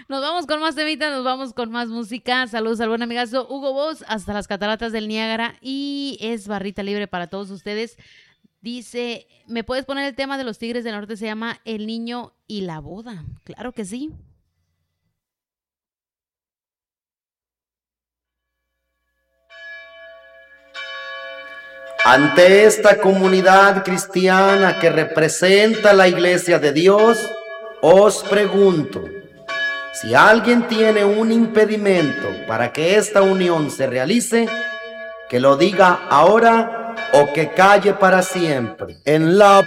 Nos vamos con más temitas, nos vamos con más música. Saludos al buen amigazo Hugo Boss hasta las cataratas del Niágara y es barrita libre para todos ustedes. Dice, ¿me puedes poner el tema de los Tigres del Norte? Se llama El Niño y la Boda. Claro que sí. Ante esta comunidad cristiana que representa la Iglesia de Dios, os pregunto, si alguien tiene un impedimento para que esta unión se realice, que lo diga ahora o que calle para siempre. En la